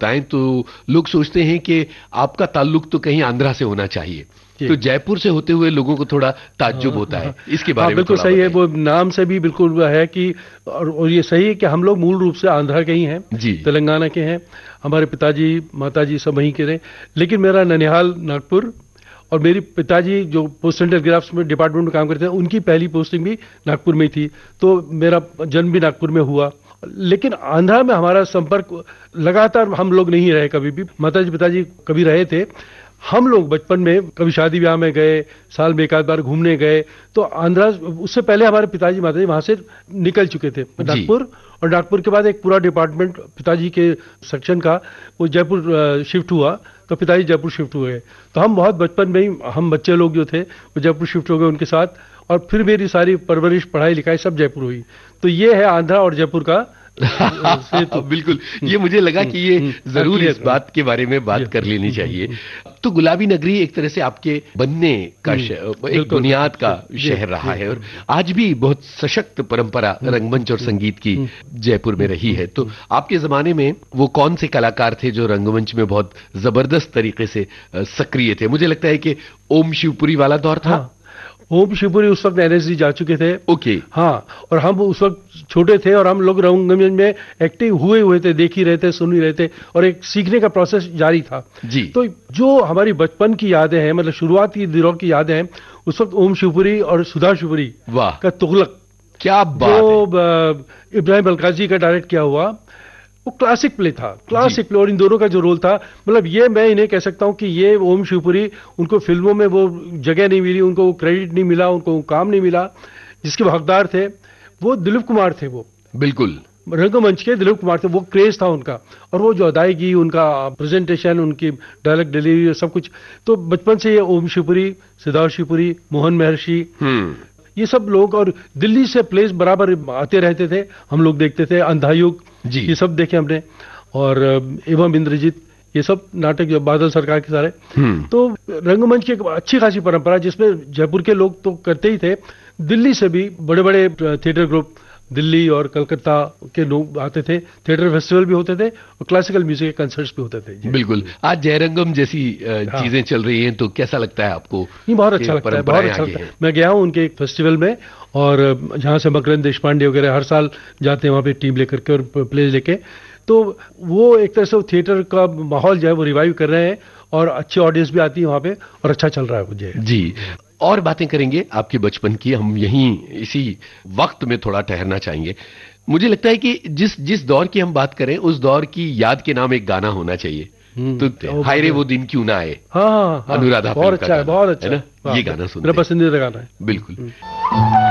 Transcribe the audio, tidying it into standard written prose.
बताएं तो लोग सोचते हैं कि आपका ताल्लुक तो कहीं आंध्रा से होना चाहिए, तो जयपुर से होते हुए लोगों को थोड़ा ताज्जुब होता है। इसके बारे में बिल्कुल थोड़ा सही है, बताइए। वो नाम से भी बिल्कुल है कि और ये सही है कि हम लोग मूल रूप से आंध्रा के ही हैं, जी। तेलंगाना के हैं। हमारे पिताजी माताजी सब वहीं के रहे, लेकिन मेरा ननिहाल नागपुर, और मेरी पिताजी जो पोस्टल टेलीग्राफ्स में डिपार्टमेंट में काम करते हैं, उनकी पहली पोस्टिंग भी नागपुर में ही थी, तो मेरा जन्म भी नागपुर में हुआ। लेकिन आंध्रा में हमारा संपर्क लगातार हम लोग नहीं रहे कभी भी। माताजी पिताजी कभी रहे थे, हम लोग बचपन में कभी शादी ब्याह में गए, साल में एक आध बार घूमने गए, तो आंध्रा उससे पहले हमारे पिताजी माताजी वहां से निकल चुके थे नागपुर, और नागपुर के बाद एक पूरा डिपार्टमेंट पिताजी के सेक्शन का वो जयपुर शिफ्ट हुआ, तो पिताजी जयपुर शिफ्ट हुए। तो हम बहुत बचपन में ही, हम बच्चे लोग जो थे वो जयपुर शिफ्ट हो गए उनके साथ, और फिर मेरी सारी परवरिश पढ़ाई लिखाई सब जयपुर हुई। तो ये है आंध्रा और जयपुर का तो बिल्कुल, ये मुझे लगा कि ये जरूर इस बात के बारे में बात कर लेनी चाहिए। तो गुलाबी नगरी एक तरह से आपके बनने का एक बुनियाद का शहर रहा है, और आज भी बहुत सशक्त परंपरा रंगमंच और संगीत की जयपुर में रही है। तो आपके जमाने में वो कौन से कलाकार थे जो रंगमंच में बहुत जबरदस्त तरीके से सक्रिय थे? मुझे लगता है कि ओम शिवपुरी वाला दौर था। ओम शिवपुरी उस वक्त एनएसजी जा चुके थे। ओके। हाँ, और हम उस वक्त छोटे थे, और हम लोग रंगमंच में एक्टिव हुए थे, देख ही रहे थे, सुन ही रहे थे, और एक सीखने का प्रोसेस जारी था जी। तो जो हमारी बचपन की यादें हैं, मतलब शुरुआती दिनों की यादें हैं, उस वक्त ओम शिवपुरी और सुधा शिवपुरी का तुगलक, क्या बात जो इब्राहिम अलकाजी का डायरेक्ट किया हुआ, वो क्लासिक प्ले था, क्लासिक प्ले। और इन दोनों का जो रोल था, मतलब ये मैं इन्हें कह सकता हूं कि ये ओम शिवपुरी, उनको फिल्मों में वो जगह नहीं मिली, उनको वो क्रेडिट नहीं मिला, उनको वो काम नहीं मिला जिसके हकदार थे। वो दिलीप कुमार थे, वो बिल्कुल रंगमंच के दिलीप कुमार थे, वो क्रेज था उनका, और वो जो अदायगी, उनका प्रेजेंटेशन, उनकी डायलॉग डिलीवरी, सब कुछ। तो बचपन से ये ओम शिवपुरी, सिद्धार्थ शिवपुरी, मोहन महर्षि, ये सब लोग, और दिल्ली से प्लेस बराबर आते रहते थे, हम लोग देखते थे। अंधायुग जी, ये सब देखे हमने, और एवं इंद्रजीत, ये सब नाटक जो बादल सरकार के सारे। तो रंगमंच की एक अच्छी खासी परंपरा, जिसमें जयपुर के लोग तो करते ही थे, दिल्ली से भी बड़े बड़े थिएटर ग्रुप, दिल्ली और कलकत्ता के लोग आते थे, थिएटर फेस्टिवल भी होते थे, और क्लासिकल म्यूजिक के कंसर्ट्स भी होते थे। बिल्कुल। आज जयरंगम जैसी चीजें चल रही हैं, तो कैसा लगता है आपको? नहीं, बहुत अच्छा लगता है, बहुत अच्छा लगता है। मैं गया हूँ उनके एक फेस्टिवल में, और जहाँ से मकरंद देशपांडे वगैरह हर साल जाते हैं वहाँ पे टीम लेकर के और प्ले लेके, तो वो एक तरह से थिएटर का माहौल जो है वो रिवाइव कर रहे हैं, और अच्छी ऑडियंस भी आती है वहाँ पे, और अच्छा चल रहा है मुझे जी। और बातें करेंगे आपके बचपन की, हम यहीं इसी वक्त में थोड़ा ठहरना चाहेंगे। मुझे लगता है कि जिस दौर की हम बात करें, उस दौर की याद के नाम एक गाना होना चाहिए। तो हाय रे वो दिन क्यों ना आए, हाँ, अनुराधा, बहुत अच्छा है, बहुत अच्छा है ना? ये गाना सुनते हैं, मेरा पसंदीदा गाना है। बिल्कुल।